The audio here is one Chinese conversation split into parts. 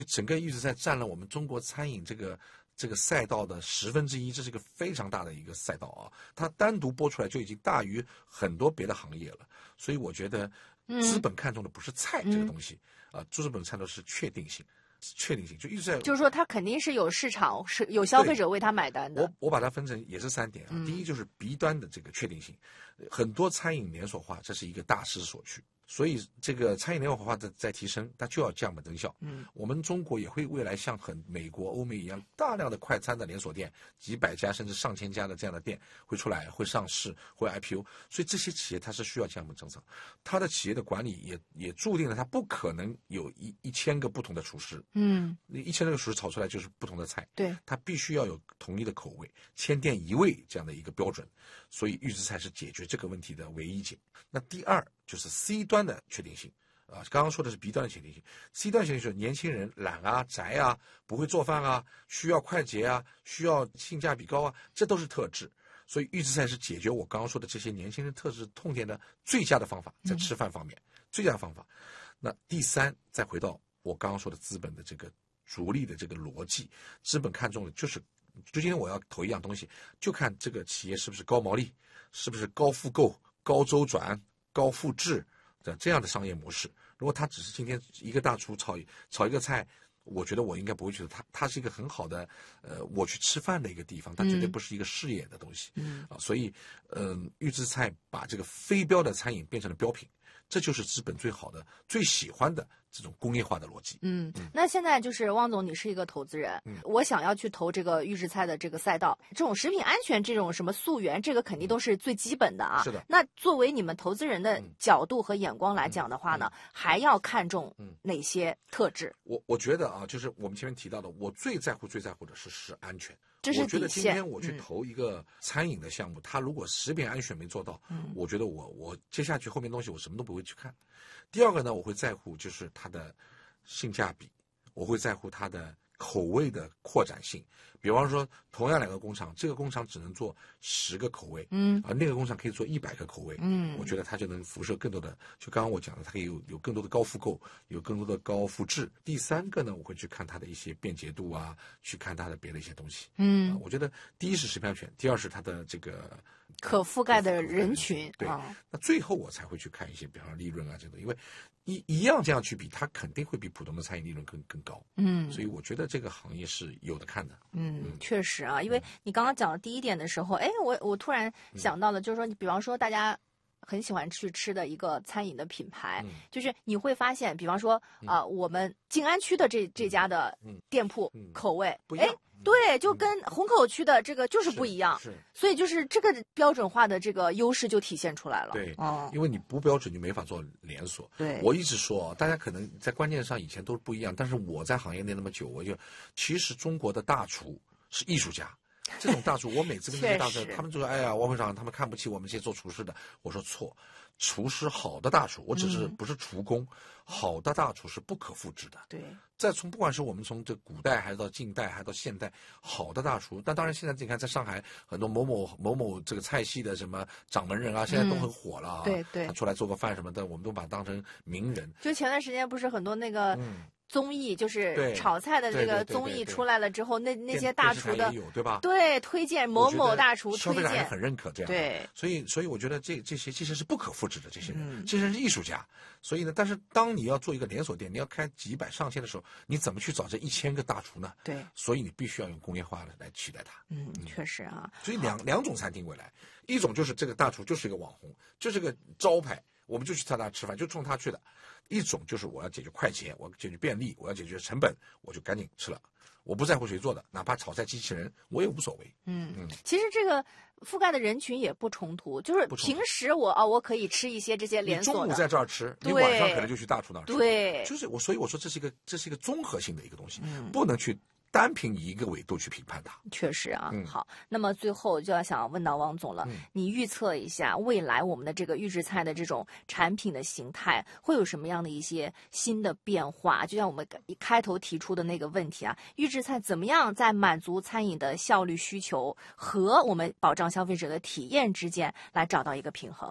整个预制菜占了我们中国餐饮这个赛道的1/10，这是一个非常大的一个赛道啊！它单独播出来就已经大于很多别的行业了，所以我觉得资本看重的不是菜这个东西资本看重的是确定性。确定性就预制菜， 就是说它肯定是有市场，是有消费者为它买单的。 我把它分成也是3点啊。第一就是B端的这个确定性，很多餐饮连锁化这是一个大势所趋，所以这个餐饮连锁化在提升，它就要降本增效。我们中国也会未来像美国、欧美一样，大量的快餐的连锁店，几百家甚至上千家的这样的店会出来，会上市，会 IPO， 所以这些企业它是需要降本增效，它的企业的管理也注定了它不可能有1000个不同的厨师。1000个厨师炒出来就是不同的菜， 对， 它必须要有统一的口味，千店一味这样的一个标准，所以预制菜是解决这个问题的唯一解。那第二就是 C 端的确定性刚刚说的是 B 端的确定性 ，C 端的确定性是年轻人懒啊、宅啊、不会做饭啊、需要快捷啊、需要性价比高啊，这都是特质。所以预制菜是解决我刚刚说的这些年轻人特质痛点的最佳的方法，在吃饭方面最佳的方法。那第三，再回到我刚刚说的资本的这个逐利的这个逻辑，资本看重的就今天我要投一样东西，就看这个企业是不是高毛利，是不是高复购、高周转、高复制的这样的商业模式。如果他只是今天一个大厨炒一个菜，我觉得我应该不会觉得它是一个很好的我去吃饭的一个地方，它绝对不是一个事业的东西。所以预制菜把这个非标的餐饮变成了标品，这就是资本最好的、最喜欢的这种工业化的逻辑。 那现在就是汪总，你是一个投资人，我想要去投这个预制菜的这个赛道，这种食品安全这种什么溯源，这个肯定都是最基本的啊。 是的。 那作为你们投资人的角度和眼光来讲的话呢，还要看重哪些特质？ 我觉得就是我们前面提到的，我最在乎的是安全。 这是底线。 我觉得今天我去投一个餐饮的项目，它如果食品安全没做到，我觉得我接下去后面东西我什么都不会去看。第二个呢，我会在乎就是它的性价比，我会在乎它的口味的扩展性。比方说同样2个工厂，这个工厂只能做10个口味，那个工厂可以做100个口味，我觉得它就能辐射更多的，就刚刚我讲的，它可以有更多的高复购，有更多的高复制。第三个呢，我会去看它的一些便捷度啊，去看它的别的一些东西。我觉得第一是食品安全，第二是它的这个可覆盖的人群。 对，那最后我才会去看一些，比方说利润啊这个，因为一样这样去比，它肯定会比普通的餐饮利润更高。所以我觉得这个行业是有的看的。 确实啊，因为你刚刚讲的第一点的时候，我突然想到了，就是说，你比方说大家很喜欢去吃的一个餐饮的品牌，就是你会发现，比方说我们静安区的这家的店铺口味不一样。 对，就跟虹口区的这个就是不一样，所以就是这个标准化的这个优势就体现出来了。 对，因为你不标准，你没法做连锁。 对， 我一直说，大家可能在观念上以前都不一样，但是我在行业内那么久，其实中国的大厨是艺术家。这种大厨，我每次跟这些大厨，他们就说：“哎呀，汪会长，他们看不起我们这些做厨师的。”我说错，厨师好的大厨，我只是不是厨工，好的大厨是不可复制的。 对， 不管是我们从这古代还是到近代还是到现代，好的大厨，但当然现在你看在上海很多某某这个菜系的什么掌门人啊，现在都很火了啊。 对， 他出来做个饭什么的，我们都把他当成名人。 就前段时间不是很多那个。综艺就是炒菜的这个综艺出来了之后，那些大厨的对吧？ 对，推荐某某大厨推荐， 消费者也很认可这样。 对， 所以我觉得这些是不可复制的，这些人，这些人是艺术家。所以呢，但是当你要做一个连锁店，你要开几百上千的时候，你怎么去找这1000个大厨呢？ 对， 所以你必须要用工业化的来取代它。 确实啊。 所以两种餐厅未来，一种就是这个大厨就是一个网红，就是个招牌，我们就去他那吃饭，就冲他去的。一种就是我要解决快捷，我要解决便利，我要解决成本，我就赶紧吃了，我不在乎谁做的，哪怕炒菜机器人我也无所谓。 其实这个覆盖的人群也不冲突，就是平时我可以吃一些这些连锁的， 你中午在这儿吃，你晚上可能就去大厨那儿吃。 对， 就是所以我说这是一个综合性的一个东西，不能去单凭一个维度去评判它。 确实啊。好，那么最后就要想问到汪总了，你预测一下未来我们的这个预制菜的这种产品的形态会有什么样的一些新的变化？就像我们一开头提出的那个问题啊，预制菜怎么样在满足餐饮的效率需求和我们保障消费者的体验之间来找到一个平衡？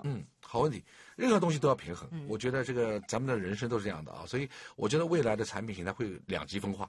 好问题，任何东西都要平衡。我觉得这个咱们的人生都是这样的啊，所以我觉得未来的产品形态会两极分化。